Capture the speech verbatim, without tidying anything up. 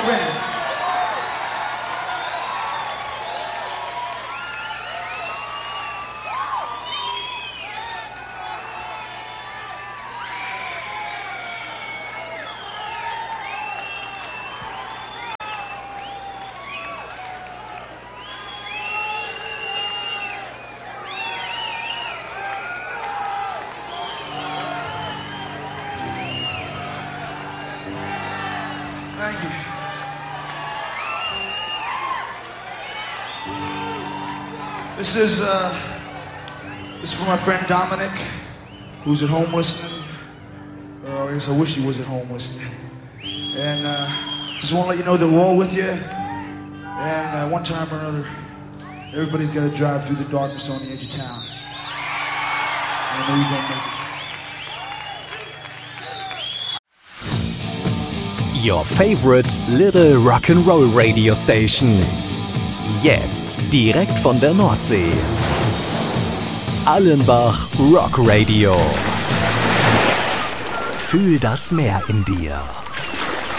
already. Thank you. This is uh, this is for my friend Dominic, who's at home listening. Or I guess I wish he was at home listening. And uh, just want to let you know that we're all with you. And uh, one time or another, everybody's got to drive through the darkness on the edge of town. And I know you're gonna make it. Your favorite little Rock'n'Roll Radio Station. Jetzt direkt von der Nordsee. Allenbach Rock Radio. Fühl das Meer in dir.